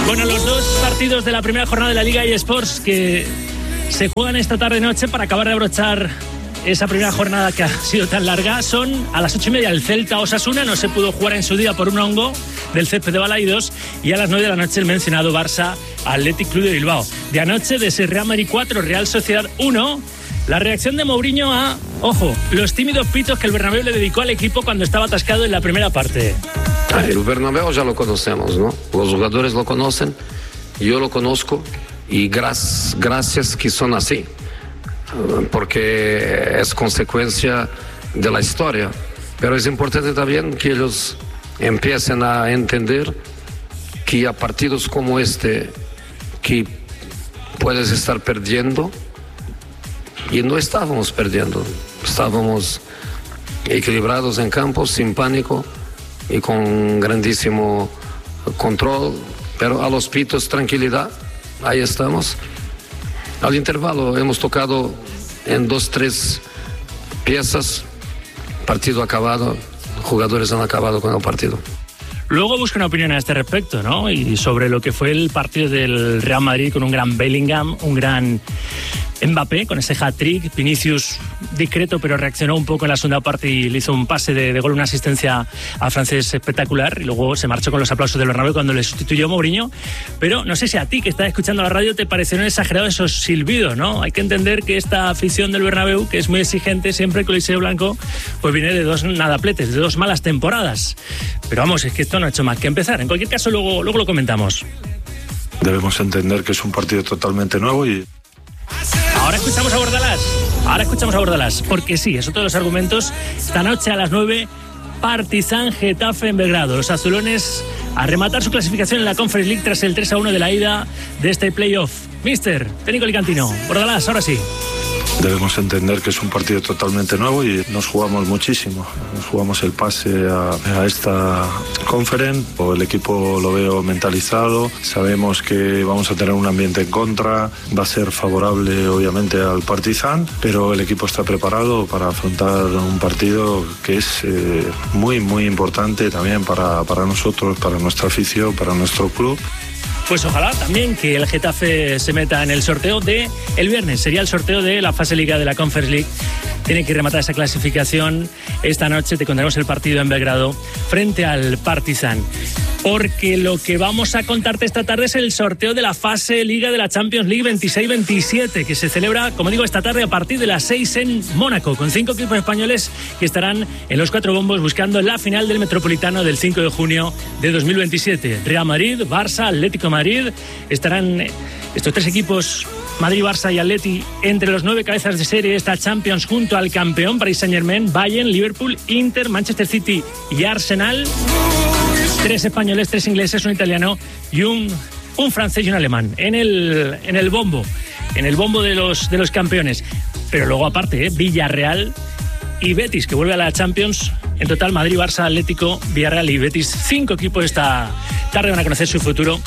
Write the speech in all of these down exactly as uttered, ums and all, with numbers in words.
Bueno, los dos partidos de la primera jornada de la Liga eSports que se juegan esta tarde-noche para acabar de abrochar esa primera jornada que ha sido tan larga son a las ocho y media el Celta Osasuna, no se pudo jugar en su día por un hongo del césped de Balaidos, y a las nueve de la noche el mencionado Barça Athletic Club de Bilbao. De anoche de ese Real Madrid cuatro, Real Sociedad uno, la reacción de Mourinho a, ojo, los tímidos pitos que el Bernabéu le dedicó al equipo cuando estaba atascado en la primera parte. El Bernabéu ya lo conocemos, ¿no? Los jugadores lo conocen, yo lo conozco, y gracias, gracias que son así, porque es consecuencia de la historia. Pero es importante también que ellos empiecen a entender que a partidos como este, que puedes estar perdiendo, y no estábamos perdiendo, estábamos equilibrados en campo, sin pánico y con grandísimo control, pero a los pitos tranquilidad, ahí estamos. Al intervalo hemos tocado en dos, tres piezas, partido acabado, jugadores han acabado con el partido. Luego busco una opinión a este respecto, ¿no? Y sobre lo que fue el partido del Real Madrid con un gran Bellingham, un gran Mbappé con ese hat-trick, Vinicius discreto pero reaccionó un poco en la segunda parte y le hizo un pase de, de gol, una asistencia al francés espectacular, y luego se marchó con los aplausos del Bernabéu cuando le sustituyó Mourinho. Pero no sé si a ti, que estás escuchando la radio, te parecieron exagerados esos silbidos, ¿no? Hay que entender que esta afición del Bernabéu, que es muy exigente siempre, el Coliseo Blanco, pues viene de dos nadapletes, de dos malas temporadas. Pero vamos, es que esto no ha hecho más que empezar. En cualquier caso, luego, luego lo comentamos. Debemos entender que es un partido totalmente nuevo y... Ahora escuchamos a Bordalás, ahora escuchamos a Bordalás, porque sí, es otro de los argumentos. Esta noche a las nueve, Partizan Getafe en Belgrado. Los azulones a rematar su clasificación en la Conference League tras el tres a uno de la ida de este playoff. Mister, técnico alicantino, Bordalás, ahora sí. Debemos entender que es un partido totalmente nuevo y nos jugamos muchísimo. Nos jugamos el pase a, a esta conference. El equipo lo veo mentalizado. Sabemos que vamos a tener un ambiente en contra. Va a ser favorable, obviamente, al Partizan, pero el equipo está preparado para afrontar un partido que es eh, muy, muy importante también para, para nosotros, para nuestra afición, para nuestro club. Pues ojalá también que el Getafe se meta en el sorteo de el viernes. Sería el sorteo de la fase Liga de la Conference League. Tiene que rematar esa clasificación. Esta noche te contaremos el partido en Belgrado frente al Partizan. Porque lo que vamos a contarte esta tarde es el sorteo de la fase Liga de la Champions League veintiséis veintisiete, que se celebra, como digo, esta tarde a partir de las seis en Mónaco, con cinco equipos españoles que estarán en los cuatro bombos buscando la final del Metropolitano del cinco de junio de dos mil veintisiete. Real Madrid, Barça, Atlético Madrid, estarán estos tres equipos, Madrid, Barça y Atleti, entre los nueve cabezas de serie de esta Champions, junto al campeón Paris Saint-Germain, Bayern, Liverpool, Inter, Manchester City y Arsenal. Tres españoles, tres ingleses, un italiano y un, un francés y un alemán en el, en el bombo, en el bombo de los, de los campeones. Pero luego aparte, ¿eh? Villarreal y Betis, que vuelve a la Champions. En total, Madrid, Barça, Atlético, Villarreal y Betis. Cinco equipos esta tarde van a conocer su futuro,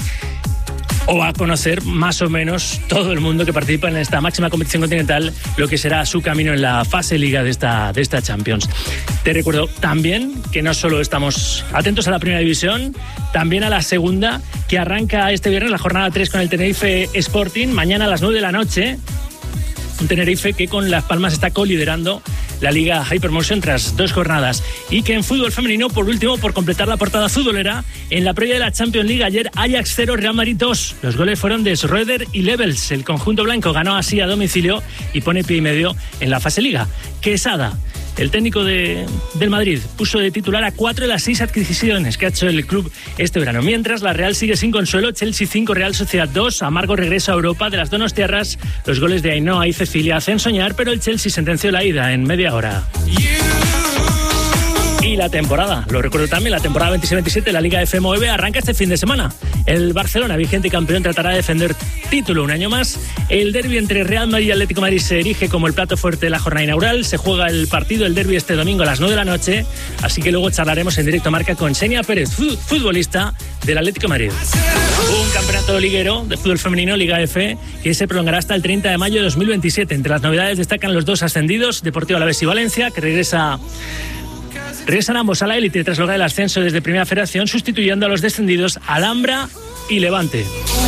o va a conocer más o menos todo el mundo que participa en esta máxima competición continental, lo que será su camino en la fase Liga de esta, de esta Champions. Te recuerdo también que no solo estamos atentos a la primera división, también a la segunda, que arranca este viernes la jornada tres con el Tenerife Sporting, mañana a las nueve de la noche. Un Tenerife que con Las Palmas está coliderando la Liga Hypermotion tras dos jornadas, y que en fútbol femenino, por último, por completar la portada futbolera, en la previa de la Champions League ayer, Ajax cero, Real Madrid dos. Los goles fueron de Schroeder y Levels. El conjunto blanco ganó así a domicilio y pone pie y medio en la fase Liga. Quesada, el técnico de, del Madrid, puso de titular a cuatro de las seis adquisiciones que ha hecho el club este verano. Mientras, la Real sigue sin consuelo. Chelsea cinco, Real Sociedad dos. Amargo regreso a Europa de las donostiarras. Los goles de Ainhoa y Cecilia hacen soñar, pero el Chelsea sentenció la ida en media hora. Y la temporada, lo recuerdo también, la temporada veintiséis veintisiete de la Liga F M V arranca este fin de semana. El Barcelona, vigente campeón, tratará de defender título un año más. El derbi entre Real Madrid y Atlético de Madrid se erige como el plato fuerte de la jornada inaugural. Se juega el partido, el derbi, este domingo a las nueve de la noche. Así que luego charlaremos en directo Marca con Xenia Pérez, futbolista del Atlético de Madrid. Un campeonato liguero de fútbol femenino, Liga F, que se prolongará hasta el treinta de mayo de dos mil veintisiete. Entre las novedades destacan los dos ascendidos, Deportivo Alavés y Valencia, que regresa... Regresan ambos a la élite tras lograr el ascenso desde Primera Federación, sustituyendo a los descendidos Alhambra y Levante.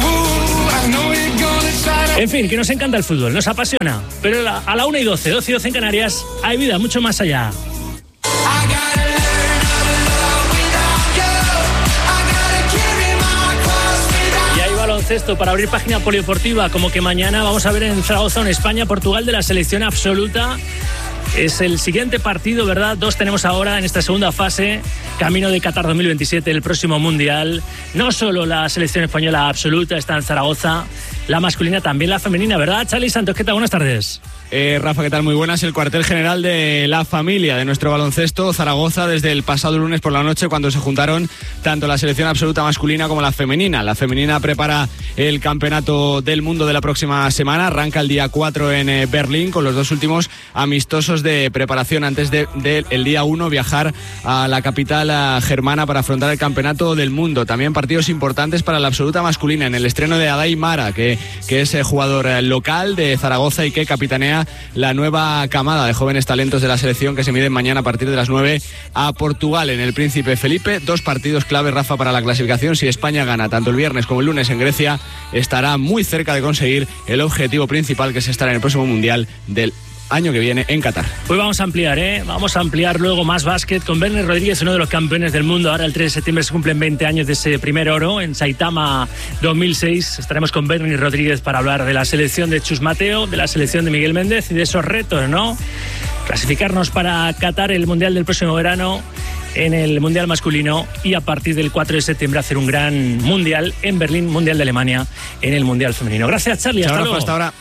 En fin, que nos encanta el fútbol, nos apasiona, pero a la una y doce, doce y doce en Canarias, hay vida mucho más allá. Y hay baloncesto para abrir página polideportiva, como que mañana vamos a ver en Zaragoza, en España, Portugal de la selección absoluta. Es el siguiente partido, ¿verdad? Dos tenemos ahora en esta segunda fase, camino de Qatar dos mil veintisiete, el próximo Mundial. No solo la selección española absoluta está en Zaragoza, la masculina, también la femenina, ¿verdad? Charly Santos, ¿qué tal? Buenas tardes. Eh, Rafa, ¿qué tal? Muy buenas. El cuartel general de la familia de nuestro baloncesto Zaragoza desde el pasado lunes por la noche, cuando se juntaron tanto la selección absoluta masculina como la femenina. La femenina prepara el campeonato del mundo de la próxima semana. Arranca el día cuatro en eh, Berlín, con los dos últimos amistosos de preparación antes de, de el día uno viajar a la capital a germana para afrontar el campeonato del mundo. También partidos importantes para la absoluta masculina en el estreno de Adai Mara, que, que es eh, jugador eh, local de Zaragoza y que capitanea la nueva camada de jóvenes talentos de la selección que se miden mañana a partir de las nueve a Portugal en el Príncipe Felipe. Dos partidos clave, Rafa, para la clasificación. Si España gana tanto el viernes como el lunes en Grecia, estará muy cerca de conseguir el objetivo principal, que es estar en el próximo Mundial del año que viene en Qatar. Pues vamos a ampliar, ¿eh? Vamos a ampliar luego más básquet con Bernie Rodríguez, uno de los campeones del mundo. Ahora el tres de septiembre se cumplen veinte años de ese primer oro en Saitama dos mil seis. Estaremos con Bernie Rodríguez para hablar de la selección de Chus Mateo, de la selección de Miguel Méndez y de esos retos, ¿no? Clasificarnos para Qatar, el Mundial del próximo verano, en el Mundial masculino, y a partir del cuatro de septiembre hacer un gran Mundial en Berlín, Mundial de Alemania, en el Mundial femenino. Gracias, Charly. Hasta luego. Hasta ahora.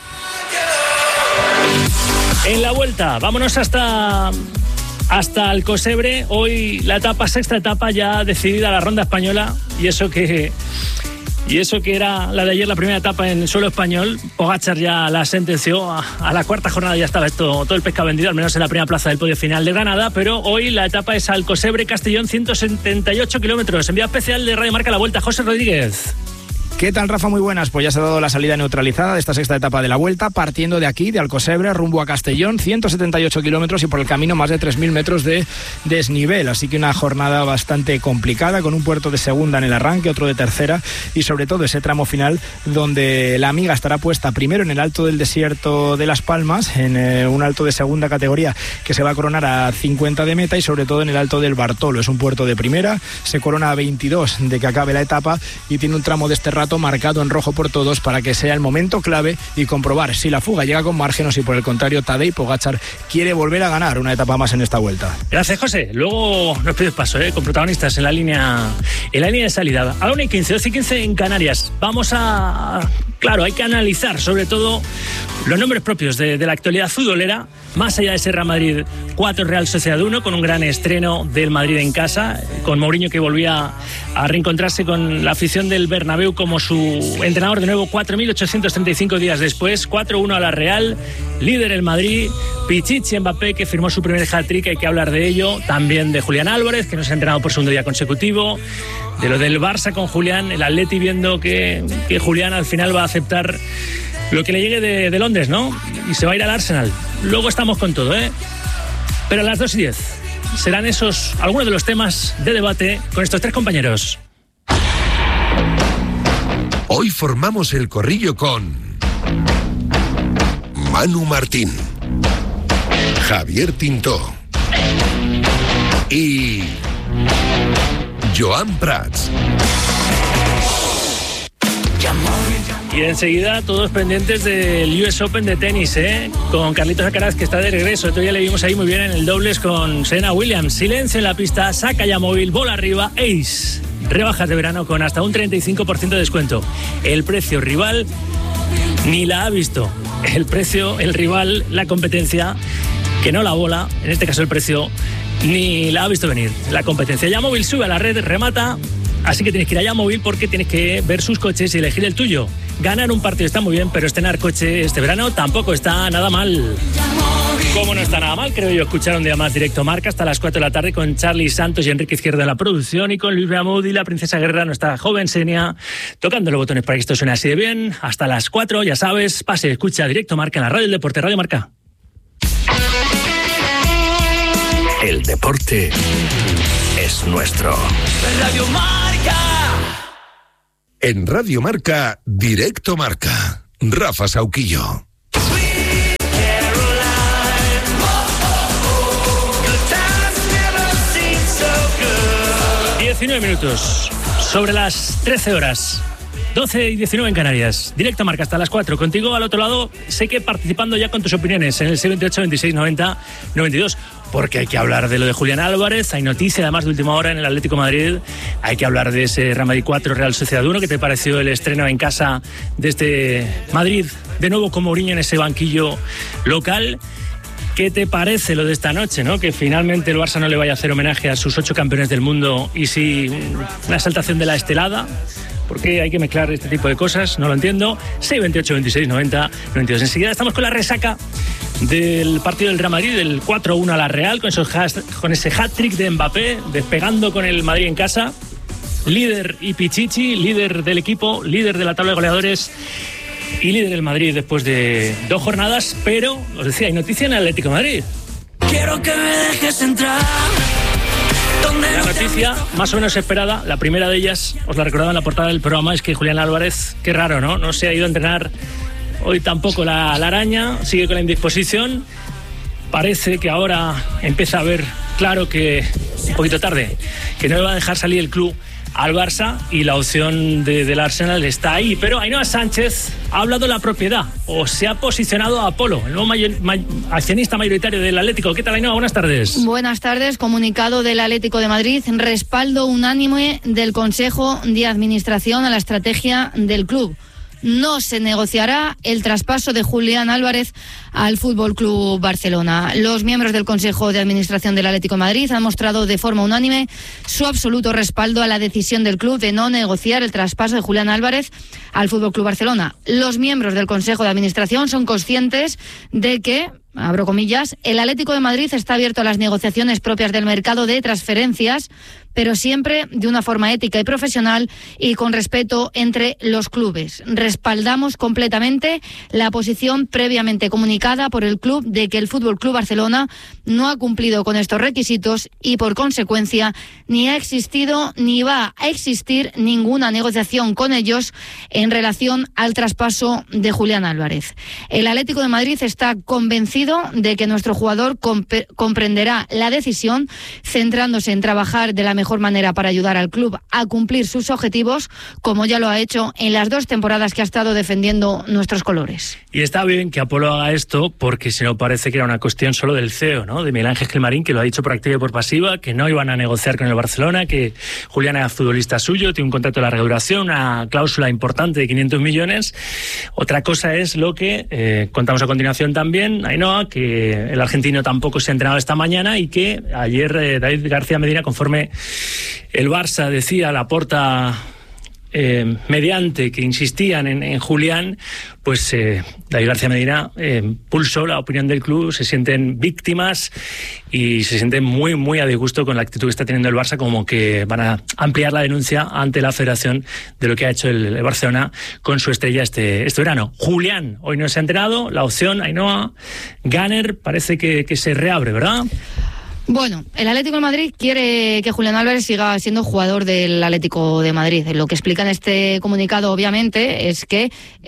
En la vuelta, vámonos hasta, hasta Alcosebre. Hoy la etapa, sexta etapa ya decidida, la ronda española. Y eso que, y eso que era la de ayer, la primera etapa en suelo español. Pogačar ya la sentenció. A, a la cuarta jornada ya estaba esto, todo el pescado vendido, al menos en la primera plaza del podio final de Granada. Pero hoy la etapa es Alcosebre, Castellón, ciento setenta y ocho kilómetros. Envío especial de Radio Marca La Vuelta, José Rodríguez. ¿Qué tal, Rafa? Muy buenas. Pues ya se ha dado la salida neutralizada de esta sexta etapa de la Vuelta, partiendo de aquí, de Alcosebre, rumbo a Castellón, ciento setenta y ocho kilómetros y por el camino más de tres mil metros de desnivel. Así que una jornada bastante complicada, con un puerto de segunda en el arranque, otro de tercera y sobre todo ese tramo final donde la amiga estará puesta primero en el Alto del Desierto de Las Palmas, en eh, un alto de segunda categoría que se va a coronar a cincuenta de meta, y sobre todo en el Alto del Bartolo. Es un puerto de primera, se corona a veintidós de que acabe la etapa y tiene un tramo de este rato marcado en rojo por todos para que sea el momento clave y comprobar si la fuga llega con margen o si por el contrario Tadej Pogačar quiere volver a ganar una etapa más en esta vuelta. Gracias, José. Luego nos pides paso, ¿eh? Con protagonistas en la línea en la línea de salida. A la una y quince, doce y quince en Canarias. Vamos a... Claro, hay que analizar sobre todo los nombres propios de, de la actualidad futbolera, más allá de ese Real Madrid cuatro, Real Sociedad uno, con un gran estreno del Madrid en casa, con Mourinho que volvía a reencontrarse con la afición del Bernabéu como su entrenador de nuevo cuatro mil ochocientos treinta y cinco días después. Cuatro uno a la Real, líder el Madrid, Pichichi, Mbappé, que firmó su primer hat-trick, hay que hablar de ello, también de Julián Álvarez, que nos ha entrenado por segundo día consecutivo, de lo del Barça con Julián, el Atleti viendo que, que Julián al final va a aceptar lo que le llegue de, de Londres, ¿no? Y se va a ir al Arsenal. Luego estamos con todo, ¿eh? Pero a las dos y diez serán esos algunos de los temas de debate con estos tres compañeros. Hoy formamos el corrillo con Manu Martín, Javier Tintó y Joan Prats. Y enseguida todos pendientes del U S Open de tenis, ¿eh? Con Carlitos Alcaraz, que está de regreso. Otro día le vimos ahí muy bien en el dobles con Serena Williams. Silencio en la pista, saca ya móvil, bola arriba, ace. Rebajas de verano con hasta un treinta y cinco por ciento de descuento. El precio rival ni la ha visto. El precio, el rival, la competencia, que no la bola, en este caso el precio, ni la ha visto venir. La competencia. Ya móvil sube a la red, remata. Así que tienes que ir allá móvil porque tienes que ver sus coches y elegir el tuyo. Ganar un partido está muy bien, pero estrenar coche este verano tampoco está nada mal. Como no está nada mal, creo yo, escuchar un día más Directo Marca hasta las cuatro de la tarde con Charly Santos y Enrique Izquierdo en la producción y con Luis Beamud y la princesa Guerrera, nuestra joven Senia, tocando los botones para que esto suene así de bien. Hasta las cuatro, ya sabes, pase, escucha Directo Marca en la radio del deporte, Radio Marca. El deporte es nuestro. Radio Marca. En Radio Marca, Directo Marca. Rafa Sauquillo. diecinueve minutos, sobre las trece horas. doce y diecinueve en Canarias. Directo Marca hasta las cuatro. Contigo al otro lado, sé que participando ya con tus opiniones en el seis veintiocho, veintiséis, noventa, noventa y dos. Porque hay que hablar de lo de Julián Álvarez. Hay noticia además de última hora en el Atlético de Madrid. Hay que hablar de ese Real Madrid cuatro, Real Sociedad uno. ¿Qué te pareció el estreno en casa de este Madrid? De nuevo con Mourinho en ese banquillo local. ¿Qué te parece lo de esta noche, no? Que finalmente el Barça no le vaya a hacer homenaje a sus ocho campeones del mundo y sí una exaltación de la estelada. ¿Por qué hay que mezclar este tipo de cosas? No lo entiendo. seis veintiocho, veintiséis, noventa, noventa y dos. Enseguida estamos con la resaca del partido del Real Madrid, del cuatro uno a la Real, con, esos has, con ese hat-trick de Mbappé, despegando con el Madrid en casa. Líder y Pichichi, líder del equipo, líder de la tabla de goleadores y líder del Madrid después de dos jornadas. Pero, os decía, hay noticia en el Atlético de Madrid. Quiero que me dejes entrar. La noticia más o menos esperada, la primera de ellas, os la recordaba en la portada del programa, es que Julián Álvarez, qué raro, ¿no? No se ha ido a entrenar hoy tampoco la, la araña, sigue con la indisposición. Parece que ahora empieza a ver claro que, un poquito tarde, que no le va a dejar salir el club al Barça y la opción de, del Arsenal está ahí. Pero Ainhoa Sánchez ha hablado de la propiedad o se ha posicionado a Apolo, el nuevo mayor, may, accionista mayoritario del Atlético. ¿Qué tal, Ainhoa? Buenas tardes. Buenas tardes. Comunicado del Atlético de Madrid, respaldo unánime del Consejo de Administración a la estrategia del club. No se negociará el traspaso de Julián Álvarez al F C Barcelona. Los miembros del Consejo de Administración del Atlético de Madrid han mostrado de forma unánime su absoluto respaldo a la decisión del club de no negociar el traspaso de Julián Álvarez al F C Barcelona. Los miembros del Consejo de Administración son conscientes de que, abro comillas, el Atlético de Madrid está abierto a las negociaciones propias del mercado de transferencias, pero siempre de una forma ética y profesional y con respeto entre los clubes. Respaldamos completamente la posición previamente comunicada por el club de que el F C Barcelona no ha cumplido con estos requisitos y, por consecuencia, ni ha existido ni va a existir ninguna negociación con ellos en relación al traspaso de Julián Álvarez. El Atlético de Madrid está convencido de que nuestro jugador comp- comprenderá la decisión, centrándose en trabajar de la mejor manera para ayudar al club a cumplir sus objetivos, como ya lo ha hecho en las dos temporadas que ha estado defendiendo nuestros colores. Y está bien que Apolo haga esto, porque si no parece que era una cuestión solo del C E O, ¿no? De Miguel Ángel Gilmarín, que lo ha dicho por activa y por pasiva, que no iban a negociar con el Barcelona, que Julián era futbolista suyo, tiene un contrato de larga duración, una cláusula importante de quinientos millones. Otra cosa es lo que eh, contamos a continuación también, Ainhoa, que el argentino tampoco se ha entrenado esta mañana y que ayer eh, David García Medina, conforme el Barça decía, Laporta eh, mediante que insistían en, en Julián, pues eh, David García Medina eh, pulsó la opinión del club, se sienten víctimas y se sienten muy, muy a disgusto con la actitud que está teniendo el Barça, como que van a ampliar la denuncia ante la Federación de lo que ha hecho el, el Barcelona con su estrella este, este verano. Julián hoy no se ha enterado, la opción, Ainhoa, Gunner, parece que, que se reabre, ¿verdad? Bueno, el Atlético de Madrid quiere que Julián Álvarez siga siendo jugador del Atlético de Madrid. Lo que explica en este comunicado, obviamente, es que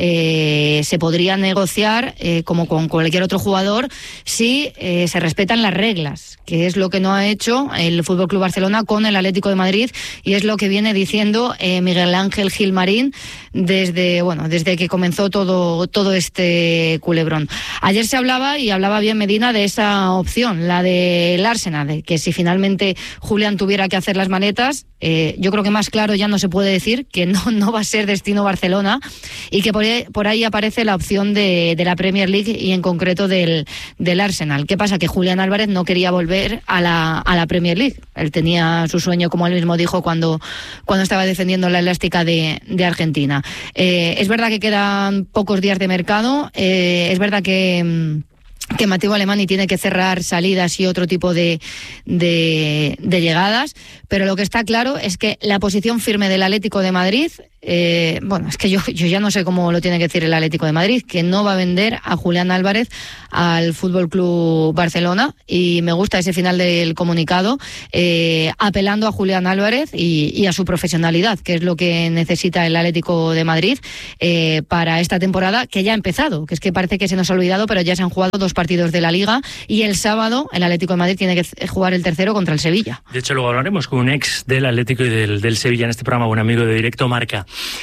eh, se podría negociar eh, como con cualquier otro jugador si eh, se respetan las reglas, que es lo que no ha hecho el F C Barcelona con el Atlético de Madrid, y es lo que viene diciendo eh, Miguel Ángel Gilmarín desde, bueno, desde que comenzó todo, todo este culebrón. Ayer se hablaba, y hablaba bien Medina, de esa opción, la del Arsenal, de que si finalmente Julián tuviera que hacer las maletas, eh, yo creo que más claro ya no se puede decir, que no, no va a ser destino Barcelona, y que por ahí, por ahí aparece la opción de, de la Premier League y en concreto del, del Arsenal. ¿Qué pasa? Que Julián Álvarez no quería volver a la, a la Premier League. Él tenía su sueño, como él mismo dijo, cuando, cuando estaba defendiendo la elástica de, de Argentina. Eh, es verdad que quedan pocos días de mercado, eh, es verdad que... que Mateo Alemany tiene que cerrar salidas y otro tipo de, de, de llegadas, pero lo que está claro es que la posición firme del Atlético de Madrid eh, bueno, es que yo, yo ya no sé cómo lo tiene que decir el Atlético de Madrid, que no va a vender a Julián Álvarez al Fútbol Club Barcelona, y me gusta ese final del comunicado, eh, apelando a Julián Álvarez y, y a su profesionalidad, que es lo que necesita el Atlético de Madrid eh, para esta temporada que ya ha empezado, que es que parece que se nos ha olvidado, pero ya se han jugado dos partidos de la Liga y el sábado el Atlético de Madrid tiene que jugar el tercero contra el Sevilla. De hecho, luego hablaremos con un ex del Atlético y del, del Sevilla en este programa, un amigo de Directo Marca.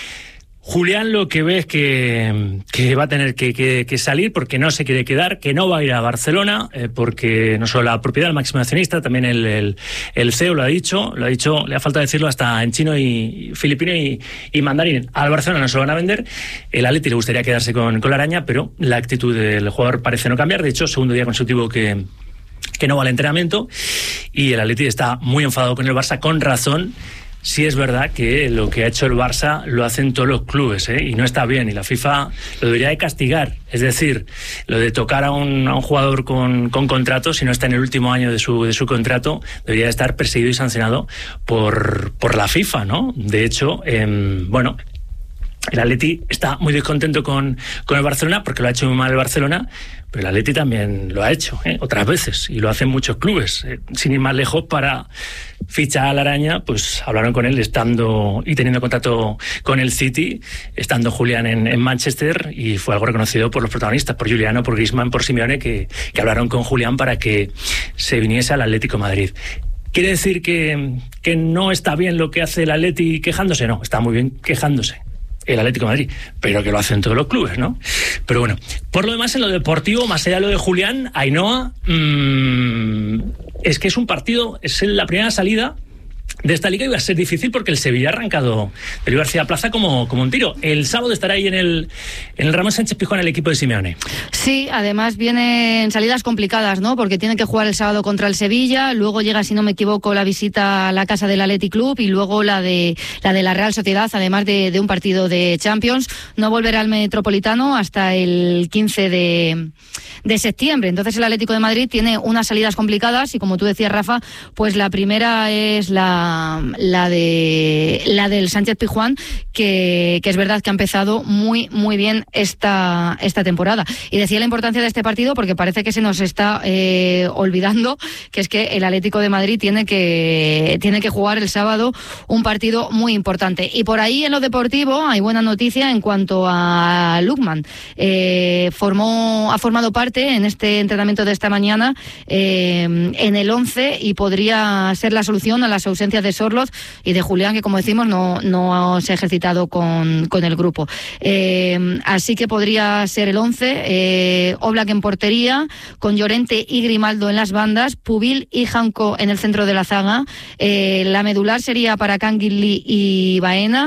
Julián lo que ve es que, que va a tener que, que, que salir porque no se quiere quedar, que no va a ir a Barcelona, eh, porque no solo la propiedad, el máximo accionista, también el, el, el C E O lo ha dicho, lo ha dicho, le ha falta decirlo hasta en chino y, y filipino y, y mandarín. Al Barcelona no se lo van a vender, el Atleti le gustaría quedarse con, con la araña, pero la actitud del jugador parece no cambiar. De hecho, segundo día consecutivo que, que no va al entrenamiento, y el Atleti está muy enfadado con el Barça, con razón. Sí es verdad que lo que ha hecho el Barça lo hacen todos los clubes, ¿eh? Y no está bien, y la FIFA lo debería de castigar. Es decir, lo de tocar a un, a un jugador con, con contrato, si no está en el último año de su, de su contrato, debería de estar perseguido y sancionado por, por la FIFA, ¿no? De hecho, eh, bueno... el Atleti está muy descontento con, con el Barcelona porque lo ha hecho muy mal el Barcelona, pero el Atleti también lo ha hecho, ¿eh? otras veces, y lo hacen muchos clubes. Eh, sin ir más lejos, para fichar a la araña, pues hablaron con él estando y teniendo contacto con el City, estando Julián en, en Manchester, y fue algo reconocido por los protagonistas, por Juliano, por Griezmann, por Simeone, que, que hablaron con Julián para que se viniese al Atlético de Madrid. ¿Quiere decir que, que no está bien lo que hace el Atleti quejándose? No, está muy bien quejándose el Atlético de Madrid, pero que lo hacen todos los clubes, ¿no? Pero bueno, por lo demás, en lo deportivo, más allá de lo de Julián, Ainhoa, mmm, es que es un partido, es la primera salida de esta liga, iba a ser difícil porque el Sevilla ha arrancado de Luis García Plaza como, como un tiro. El sábado estará ahí en el, en el Ramón Sánchez Pizjuán el equipo de Simeone. Sí, además vienen salidas complicadas, ¿no? Porque tiene que jugar el sábado contra el Sevilla, luego llega, si no me equivoco, la visita a la casa del Athletic Club, y luego la de la de la Real Sociedad, además de, de un partido de Champions. No volverá al Metropolitano hasta el quince de, de septiembre. Entonces el Atlético de Madrid tiene unas salidas complicadas, y como tú decías, Rafa, pues la primera es la la de la del Sánchez Pizjuán, que, que es verdad que ha empezado muy muy bien esta, esta temporada. Y decía la importancia de este partido porque parece que se nos está eh, olvidando que es que el Atlético de Madrid tiene que, tiene que jugar el sábado un partido muy importante. Y por ahí, en lo deportivo, hay buena noticia en cuanto a Lookman. Eh, formó, ha formado parte en este entrenamiento de esta mañana eh, en el once, y podría ser la solución a las ausencias de Sorloth y de Julián, que como decimos no, no se ha ejercitado con, con el grupo. Eh, así que podría ser el once, eh, Oblak en portería, con Llorente y Grimaldo en las bandas, Pubil y Janko en el centro de la zaga. Eh, la medular sería para Canguilí y Baena,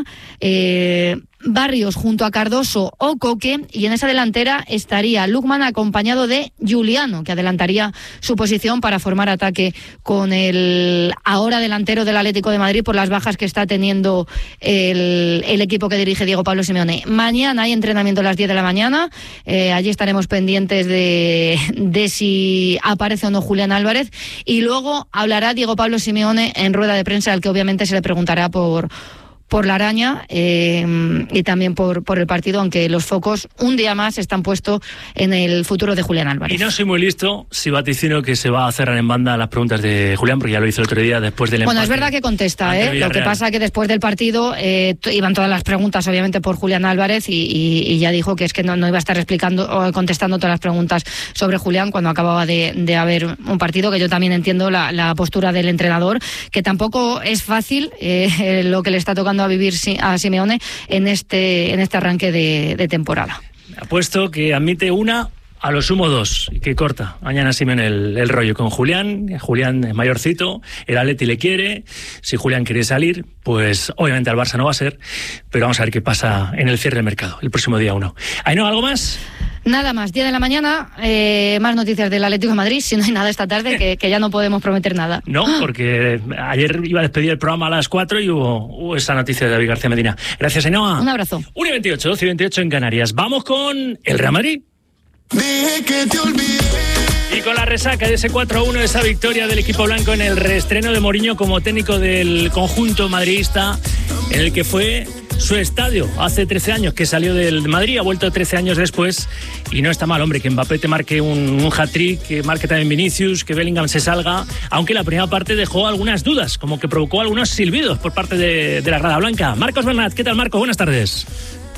eh, Barrios junto a Cardoso o Coque, y en esa delantera estaría Lookman acompañado de Juliano, que adelantaría su posición para formar ataque con el ahora delantero del Atlético de Madrid por las bajas que está teniendo el, el equipo que dirige Diego Pablo Simeone. Mañana hay entrenamiento a las diez de la mañana, eh, allí estaremos pendientes de, de si aparece o no Julián Álvarez, y luego hablará Diego Pablo Simeone en rueda de prensa, al que obviamente se le preguntará por por la araña eh, y también por, por el partido, aunque los focos un día más están puestos en el futuro de Julián Álvarez. Y no soy muy listo si vaticino que se va a cerrar en banda las preguntas de Julián, porque ya lo hizo el otro día después del empate. Bueno, es verdad que contesta, ¿eh? Lo que pasa que después del partido eh, iban todas las preguntas, obviamente, por Julián Álvarez, y, y, y ya dijo que es que no, no iba a estar explicando o contestando todas las preguntas sobre Julián cuando acababa de, de haber un partido, que yo también entiendo la, la postura del entrenador, que tampoco es fácil eh, lo que le está tocando a vivir a Simeone en este en este arranque de, de temporada. Apuesto que admite una, a lo sumo dos, y que corta mañana Simeone el, el rollo con Julián. Julián es mayorcito, el Atleti le quiere. Si Julián quiere salir, pues obviamente al Barça no va a ser, pero vamos a ver qué pasa en el cierre del mercado el próximo día uno. ¿Hay no algo más? Nada más, diez de la mañana, eh, más noticias del Atlético de Madrid, si no hay nada esta tarde, que, que ya no podemos prometer nada. No, porque ayer iba a despedir el programa a las cuatro y hubo, hubo esa noticia de David García Medina. Gracias, Ainhoa. Un abrazo. una y veintiocho, doce y veintiocho en Canarias. Vamos con el Real Madrid. Dije que te olvidé. Y con la resaca de ese cuatro a uno, esa victoria del equipo blanco en el reestreno de Mourinho como técnico del conjunto madridista, en el que fue su estadio. Hace trece años que salió del Madrid, ha vuelto trece años después y no está mal, hombre, que Mbappé te marque un, un hat-trick, que marque también Vinicius, que Bellingham se salga, aunque la primera parte dejó algunas dudas, como que provocó algunos silbidos por parte de, de la grada blanca. Marcos Bernat, ¿qué tal, Marcos? Buenas tardes.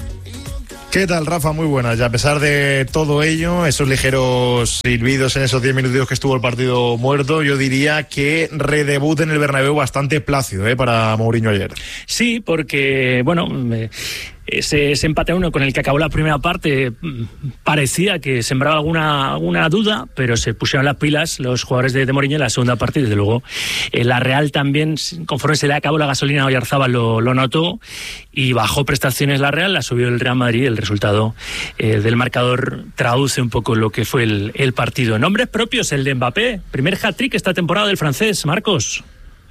¿Qué tal, Rafa? Muy buenas. Y a pesar de todo ello, esos ligeros silbidos en esos diez minutos que estuvo el partido muerto, yo diría que redebut en el Bernabéu bastante plácido, ¿eh? Para Mourinho ayer. Sí, porque, bueno... Me... Ese, ese empate a uno con el que acabó la primera parte parecía que sembraba alguna, alguna duda, pero se pusieron las pilas los jugadores de, de Mourinho en la segunda parte y desde luego eh, la Real también, conforme se le acabó la gasolina a Oyarzabal lo, lo notó y bajó prestaciones la Real, la subió el Real Madrid. El resultado eh, del marcador traduce un poco lo que fue el, el partido. Nombres propios, el de Mbappé, primer hat-trick esta temporada del francés, Marcos.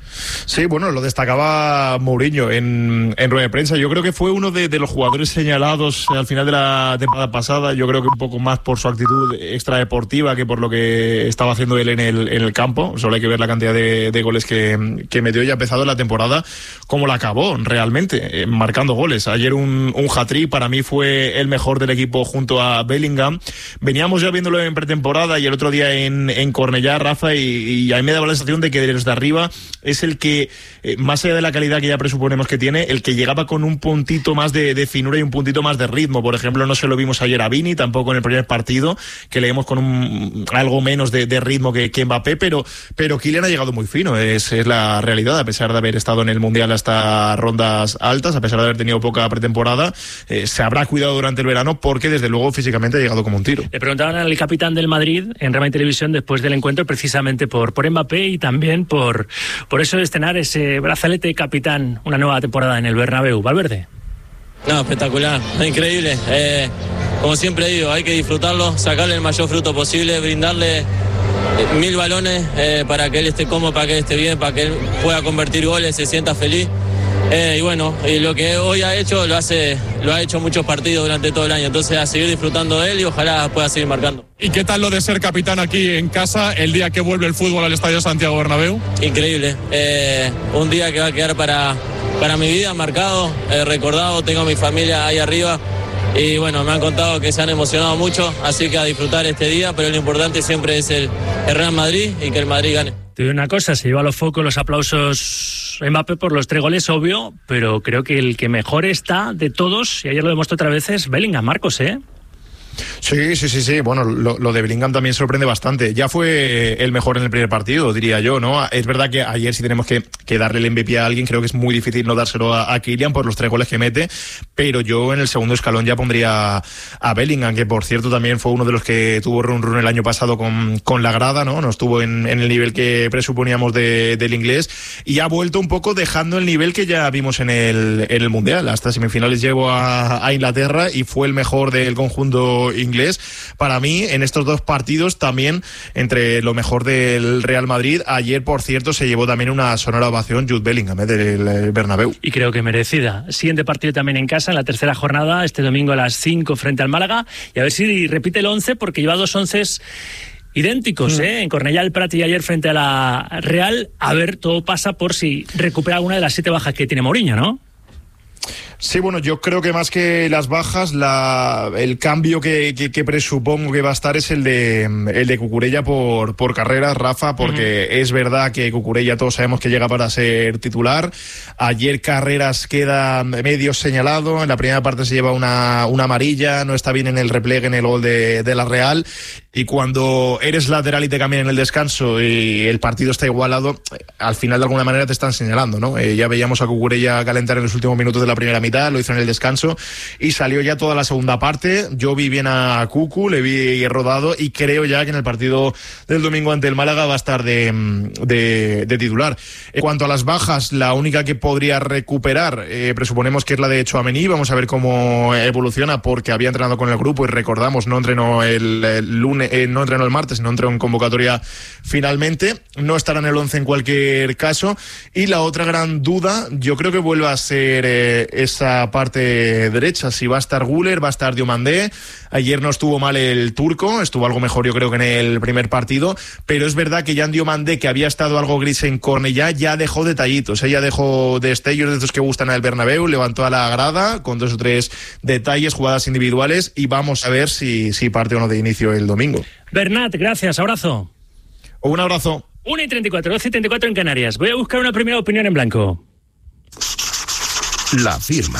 Sí, bueno, lo destacaba Mourinho en, en rueda de prensa. Yo creo que fue uno de, de los jugadores señalados al final de la temporada pasada. Yo creo que un poco más por su actitud extradeportiva que por lo que estaba haciendo él en el, en el campo. Solo hay que ver la cantidad de, de goles que, que metió y ha empezado la temporada como la acabó realmente, eh, marcando goles. Ayer un, un hat-trick, para mí fue el mejor del equipo junto a Bellingham. Veníamos ya viéndolo en pretemporada y el otro día en, en Cornellá, Rafa, y, y a mí me daba la sensación de que desde arriba es el que, eh, más allá de la calidad que ya presuponemos que tiene, el que llegaba con un puntito más de, de finura y un puntito más de ritmo. Por ejemplo, no se lo vimos ayer a Vini, tampoco en el primer partido, que leemos con un, algo menos de, de ritmo que, que Mbappé, pero, pero Kylian ha llegado muy fino, es, es la realidad, a pesar de haber estado en el Mundial hasta rondas altas, a pesar de haber tenido poca pretemporada, eh, se habrá cuidado durante el verano porque desde luego físicamente ha llegado como un tiro. Le preguntaban al capitán del Madrid en Rama y Televisión después del encuentro precisamente por, por Mbappé y también por, por eso de estrenar ese brazalete de capitán, una nueva temporada en el Bernabéu. Valverde. No, espectacular, increíble. Eh, como siempre digo, hay que disfrutarlo, sacarle el mayor fruto posible, brindarle mil balones eh, para que él esté cómodo, para que él esté bien, para que él pueda convertir goles, se sienta feliz. Eh, y bueno, y lo que hoy ha hecho lo hace, lo ha hecho muchos partidos durante todo el año, entonces a seguir disfrutando de él y ojalá pueda seguir marcando. ¿Y qué tal lo de ser capitán aquí en casa el día que vuelve el fútbol al Estadio Santiago Bernabéu? Increíble, eh, un día que va a quedar para, para mi vida marcado, eh, recordado, tengo a mi familia ahí arriba y bueno, me han contado que se han emocionado mucho, así que a disfrutar este día, pero lo importante siempre es el, el Real Madrid y que el Madrid gane. Te digo una cosa, se lleva a los focos los aplausos Mbappé por los tres goles, obvio, pero creo que el que mejor está de todos, y ayer lo demostró otra vez, es Bellingham, Marcos, ¿eh? Sí, sí, sí, sí. Bueno, lo, lo de Bellingham también sorprende bastante. Ya fue el mejor en el primer partido, diría yo, ¿no? Es verdad que ayer sí tenemos que, que darle el M V P a alguien. Creo que es muy difícil no dárselo a, a Kylian por los tres goles que mete, pero yo en el segundo escalón ya pondría a Bellingham, que por cierto también fue uno de los que tuvo run run el año pasado con, con la grada, ¿no? No estuvo en, en el nivel que presuponíamos de, del inglés y ha vuelto un poco dejando el nivel que ya vimos en el, en el Mundial. Hasta semifinales llegó a, a Inglaterra y fue el mejor del conjunto inglés. Para mí, en estos dos partidos también entre lo mejor del Real Madrid. Ayer, por cierto, se llevó también una sonora ovación Jude Bellingham, ¿eh? Del Bernabéu. Y creo que merecida. Siguiente partido también en casa, en la tercera jornada, este domingo a las cinco frente al Málaga. Y a ver si repite el once, porque lleva dos onces idénticos, mm. ¿eh? En Cornellá el Prat y ayer frente a la Real. A ver, todo pasa por si recupera alguna de las siete bajas que tiene Mourinho, ¿no? Sí, bueno, yo creo que más que las bajas, la, el cambio que, que, que presupongo que va a estar es el de el de Cucurella por, por carreras, Rafa, porque uh-huh. es verdad que Cucurella todos sabemos que llega para ser titular. Ayer Carreras queda medio señalado, en la primera parte se lleva una, una amarilla, no está bien en el repliegue en el gol de, de la Real, y cuando eres lateral y te cambian en el descanso y el partido está igualado, al final de alguna manera te están señalando, ¿no? Eh, ya veíamos a Cucurella calentar en los últimos minutos de la primera mitad, lo hizo en el descanso y salió ya toda la segunda parte. Yo vi bien a Cucu, le vi rodado y creo ya que en el partido del domingo ante el Málaga va a estar de, de, de titular. En cuanto a las bajas, la única que podría recuperar, eh, presuponemos que es la de Tchouaméni. Vamos a ver cómo evoluciona porque había entrenado con el grupo y recordamos, no entrenó el, el lunes, eh, no entrenó el martes, no entró en convocatoria finalmente. No estará en el once en cualquier caso. Y la otra gran duda, yo creo que vuelve a ser eh, es esa parte derecha. Si va a estar Güler, va a estar Diomandé. Ayer no estuvo mal el turco, estuvo algo mejor yo creo que en el primer partido, pero es verdad que Jan Diomandé, que había estado algo gris en Cornellá, ya dejó detallitos, ella dejó destellos de estos que gustan al Bernabéu, levantó a la grada con dos o tres detalles, jugadas individuales, y vamos a ver si, si parte o no de inicio el domingo. Bernat, gracias, abrazo. Un abrazo. una y treinta y cuatro, doce y treinta y cuatro en Canarias. Voy a buscar una primera opinión en blanco. La firma.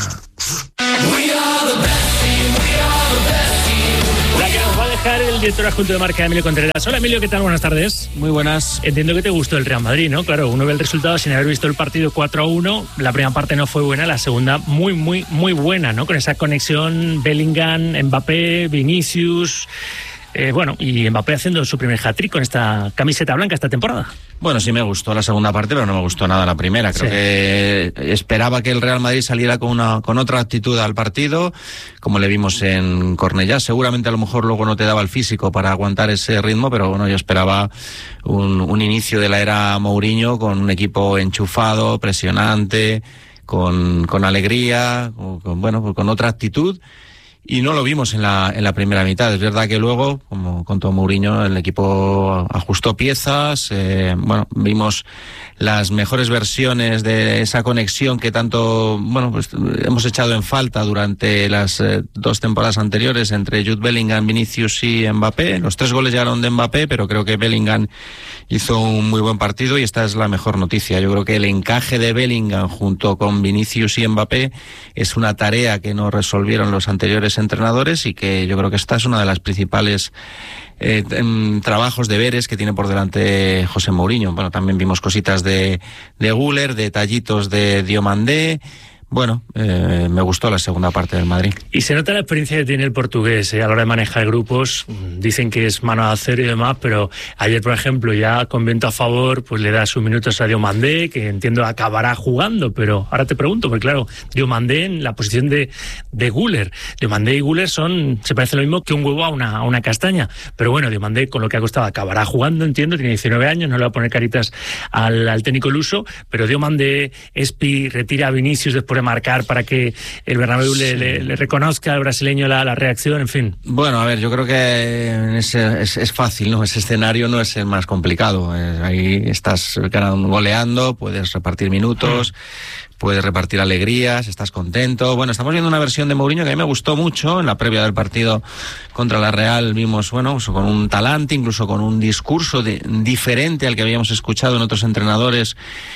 La que nos va a dejar el director adjunto de marca, Emilio Contreras. Hola Emilio, ¿qué tal? Buenas tardes. Muy buenas. Entiendo que te gustó el Real Madrid, ¿no? Claro, uno ve el resultado sin haber visto el partido cuatro a uno. La primera parte no fue buena, la segunda muy, muy, muy buena, ¿no? Con esa conexión Bellingham, Mbappé, Vinicius... Eh, bueno, y Mbappé haciendo su primer hat-trick con esta camiseta blanca esta temporada. Bueno, sí me gustó la segunda parte, pero no me gustó nada la primera. Creo sí. que esperaba que el Real Madrid saliera con una con otra actitud al partido, como le vimos en Cornellá. Seguramente a lo mejor luego no te daba el físico para aguantar ese ritmo, pero bueno, yo esperaba un, un inicio de la era Mourinho con un equipo enchufado, presionante, con, con alegría, con, con, bueno, con otra actitud. Y no lo vimos en la en la primera mitad. Es verdad que luego, como contó Mourinho, el equipo ajustó piezas. Eh, bueno, vimos las mejores versiones de esa conexión que tanto, bueno, pues hemos echado en falta durante las eh, dos temporadas anteriores entre Jude Bellingham, Vinicius y Mbappé. Los tres goles llegaron de Mbappé, pero creo que Bellingham hizo un muy buen partido y esta es la mejor noticia. Yo creo que el encaje de Bellingham junto con Vinicius y Mbappé es una tarea que no resolvieron los anteriores entrenadores y que yo creo que esta es una de las principales eh, en, trabajos, deberes que tiene por delante José Mourinho. Bueno, también vimos cositas de, de Güler, detallitos de Diomandé. Bueno, eh, me gustó la segunda parte del Madrid. Y se nota la experiencia que tiene el portugués eh, a la hora de manejar grupos. Dicen que es mano de acero y demás, pero ayer, por ejemplo, ya con viento a favor, pues le da sus minutos a Diomandé, que entiendo acabará jugando, pero ahora te pregunto, porque claro, Diomandé en la posición de, de Güler. Diomandé y Güler son, se parece lo mismo que un huevo a una, a una castaña, pero bueno, Diomandé con lo que ha costado acabará jugando, entiendo, tiene diecinueve años, no le va a poner caritas al, al técnico luso, pero Diomandé, Espi, retira a Vinicius después de marcar para que el Bernabéu sí. le, le, le reconozca al brasileño la, la reacción, en fin. Bueno, a ver, yo creo que es, es, es fácil, ¿no? Ese escenario no es el más complicado. Es, ahí estás goleando, puedes repartir minutos, mm. puedes repartir alegrías, estás contento. Bueno, estamos viendo una versión de Mourinho que a mí me gustó mucho. En la previa del partido contra la Real vimos, bueno, con un talante, incluso con un discurso de, diferente al que habíamos escuchado en otros entrenadores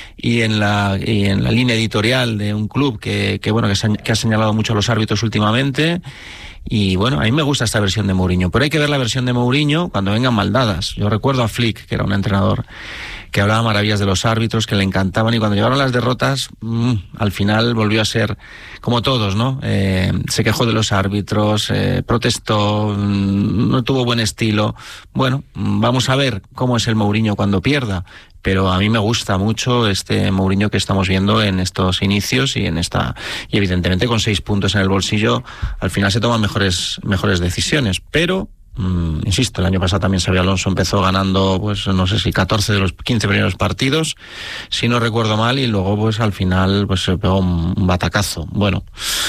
y en la y en la línea editorial de un club que, que bueno, que, se, que ha señalado mucho a los árbitros últimamente. Y bueno, a mí me gusta esta versión de Mourinho, pero hay que ver la versión de Mourinho cuando vengan mal dadas. Yo recuerdo a Flick, que era un entrenador que hablaba maravillas de los árbitros, que le encantaban, y cuando llegaron las derrotas, mmm, al final volvió a ser como todos, ¿no? Eh, se quejó de los árbitros, eh, protestó, mmm, no tuvo buen estilo. Bueno, vamos a ver cómo es el Mourinho cuando pierda, pero a mí me gusta mucho este Mourinho que estamos viendo en estos inicios y en esta y evidentemente con seis puntos en el bolsillo, al final se toman mejores mejores decisiones, pero Mm, insisto, el año pasado también Xabi Alonso empezó ganando, pues no sé si catorce de los quince primeros partidos, si no recuerdo mal, y luego pues al final pues se pegó un, un batacazo. Bueno,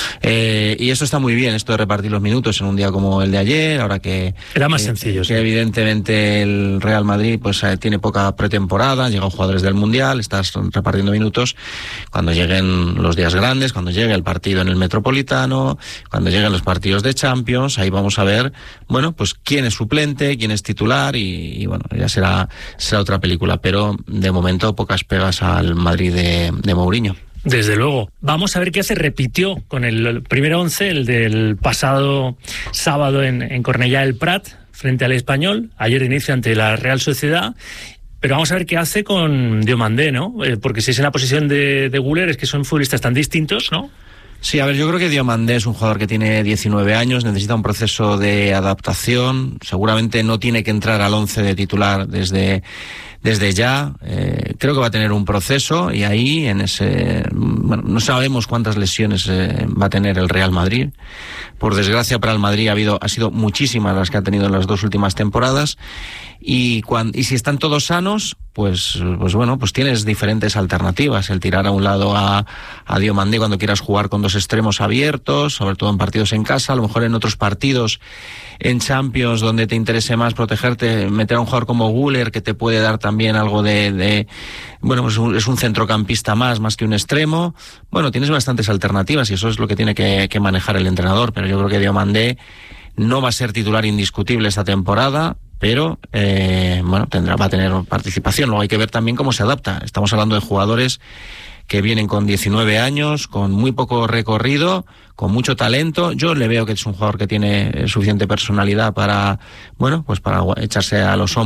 eh, y eso está muy bien, esto de repartir los minutos en un día como el de ayer, ahora que era más eh, sencillo, que sí. Evidentemente el Real Madrid pues eh, tiene poca pretemporada, llegan jugadores del Mundial, estás repartiendo minutos cuando lleguen los días grandes, cuando llegue el partido en el Metropolitano, cuando lleguen los partidos de Champions, ahí vamos a ver, bueno, pues quién es suplente, quién es titular y, y bueno, ya será será otra película, pero de momento pocas pegas al Madrid de, de Mourinho. Desde luego. Vamos a ver qué hace. Repitió con el primer once, el del pasado sábado en, en Cornellá del Prat, frente al Español, ayer de inicio ante la Real Sociedad. Pero vamos a ver qué hace con Diomandé, ¿no? Eh, porque si es en la posición de, de Güler, es que son futbolistas tan distintos, ¿no? Sí, a ver, yo creo que Diomandé es un jugador que tiene diecinueve años, necesita un proceso de adaptación, seguramente no tiene que entrar al once de titular desde, desde ya, eh, creo que va a tener un proceso y ahí en ese, bueno, no sabemos cuántas lesiones eh, va a tener el Real Madrid. Por desgracia para el Madrid ha habido, ha sido muchísimas las que ha tenido en las dos últimas temporadas Y, cuando, y si están todos sanos, pues, pues bueno, pues tienes diferentes alternativas. El tirar a un lado a, a Diomandé cuando quieras jugar con dos extremos abiertos, sobre todo en partidos en casa, a lo mejor en otros partidos en Champions donde te interese más protegerte, meter a un jugador como Güler que te puede dar también algo de, de bueno, pues es un centrocampista más, más que un extremo. Bueno, tienes bastantes alternativas y eso es lo que tiene que, que manejar el entrenador, pero yo creo que Diomandé no va a ser titular indiscutible esta temporada, pero eh, bueno, tendrá, va a tener participación. Luego hay que ver también cómo se adapta. Estamos hablando de jugadores que vienen con diecinueve años, con muy poco recorrido, con mucho talento. Yo le veo que es un jugador que tiene suficiente personalidad para, bueno, pues para echarse a los hombros